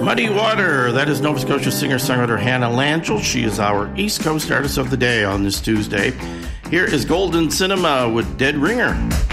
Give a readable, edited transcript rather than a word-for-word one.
Muddy Water, that is Nova Scotia singer-songwriter Hannah Langell. She is our East Coast Artist of the Day on this Tuesday. Here is Golden Cinema with Dead Ringer.